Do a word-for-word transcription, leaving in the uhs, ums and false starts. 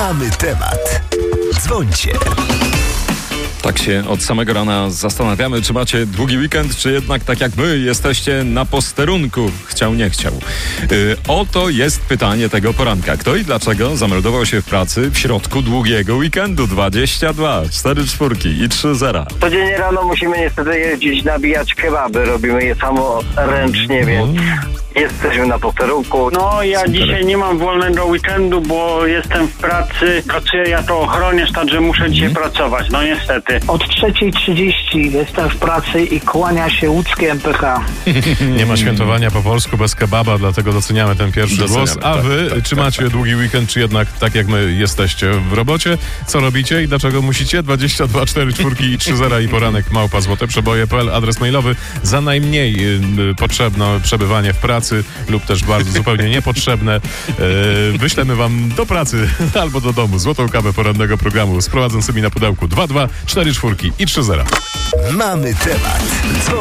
Mamy temat. Dzwońcie. Tak się od samego rana zastanawiamy, czy macie długi weekend, czy jednak tak jak my jesteście na posterunku. Chciał, nie chciał. Yy, oto jest pytanie tego poranka. Kto i dlaczego zameldował się w pracy w środku długiego weekendu? dwadzieścia dwa, cztery czwórki i trzy zera. Codziennie rano musimy niestety jeździć nabijać kebaby. Robimy je samo ręcznie, więc jesteśmy na posterunku. No ja Super. dzisiaj nie mam wolnego weekendu, bo jestem w pracy. Pracuję jako ochroniarz, także muszę dzisiaj pracować. No niestety. Od trzeciej trzydzieści jestem w pracy i kłania się łódzkie M P H. Nie ma świętowania po polsku bez kebaba, dlatego doceniamy ten pierwszy Doceniamy, głos. A tak, wy, tak, czy tak, macie tak. długi weekend, czy jednak tak jak my jesteście w robocie? Co robicie i dlaczego musicie? dwadzieścia dwa, cztery czwórki i trzy zera i poranek małpa złote przeboje kropka p l, adres mailowy. Za najmniej y, potrzebne przebywanie w pracy lub też bardzo zupełnie niepotrzebne y, wyślemy wam do pracy albo do domu złotą kawę porannego programu z prowadzącymi na pudełku dwa dwa, cztery czwórki i trzy zera. Mamy temat. Dzwońcie.